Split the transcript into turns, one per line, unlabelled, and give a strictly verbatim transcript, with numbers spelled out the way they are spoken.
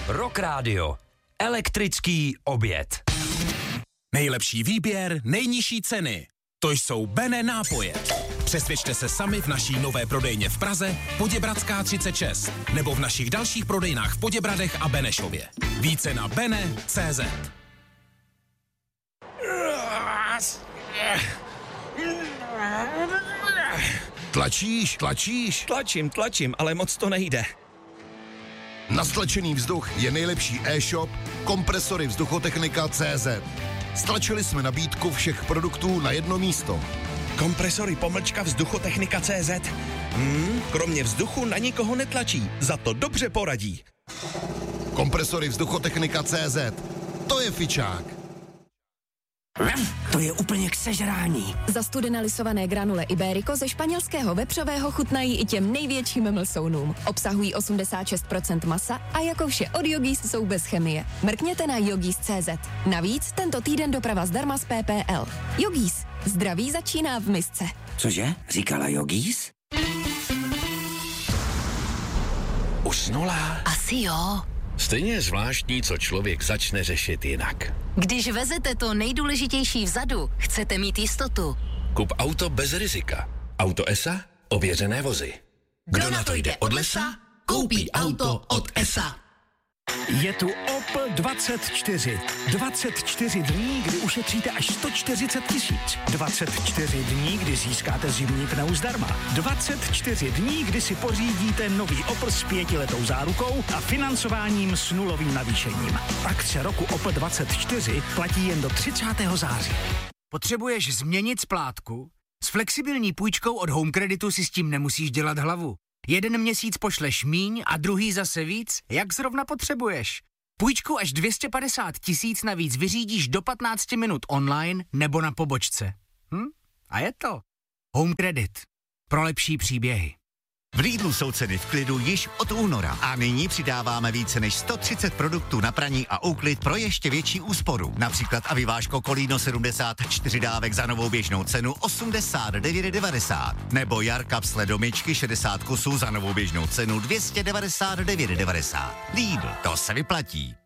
Rock Radio. Elektrický oběd.
Nejlepší výběr, nejnižší ceny. To jsou Bene nápoje. Přesvědčte se sami v naší nové prodejně v Praze, Poděbradská třicet šest, nebo v našich dalších prodejnách v Poděbradech a Benešově. Více na bene tečka cé zet.
Tlačíš, tlačíš.
Tlačím, tlačím, ale moc to nejde.
Na stlačený vzduch je nejlepší e-shop Kompresory vzduchotechnika tečka cé zet. Stlačili jsme nabídku všech produktů na jedno místo.
Kompresory pomlčka vzduchotechnika tečka cé zet. Hmm, kromě vzduchu na nikoho netlačí, za to dobře poradí.
Kompresory vzduchotechnika tečka cé zet. To je fičák.
To je úplně k sežrání.
Zastudené lisované granule Iberico ze španělského vepřového chutnají i těm největším mlsounům. Obsahují osmdesát šest procent masa a jako vše od Yogis jsou bez chemie. Mrkněte na yogis tečka cé zet. Navíc tento týden doprava zdarma z P P L. Yogis. Zdraví začíná v misce.
Cože? Říkala Yogis?
Usnula?
Asi jo.
Stejně je zvláštní, co člověk začne řešit jinak.
Když vezete to nejdůležitější vzadu, chcete mít jistotu.
Kup auto bez rizika. Auto E S A? Ověřené vozy.
Kdo na to jde od lesa, koupí auto od E S A.
Je tu Opel dvacet čtyři. dvacet čtyři dní, kdy ušetříte až sto čtyřicet tisíc. dvacet čtyři dní, kdy získáte zimní pneu zdarma. dvacet čtyři dní, kdy si pořídíte nový Opel s pětiletou zárukou a financováním s nulovým navýšením. Akce roku Opel dvacet čtyři platí jen do třicátého září.
Potřebuješ změnit splátku? S flexibilní půjčkou od Home Creditu si s tím nemusíš dělat hlavu. Jeden měsíc pošleš míň a druhý zase víc, jak zrovna potřebuješ. Půjčku až dvě stě padesát tisíc navíc vyřídíš do patnáct minut online nebo na pobočce. Hm? A je to. Home Credit. Pro lepší příběhy.
V Lidlu jsou ceny v klidu již od února a nyní přidáváme více než sto třicet produktů na praní a úklid pro ještě větší úsporu. Například Aviváško Kolíno sedmdesát čtyři dávek za novou běžnou cenu osmdesát devět devadesát nebo Jarkap sledomičky šedesát kusů za novou běžnou cenu dvě stě devadesát devět devadesát. Lidl, to se vyplatí.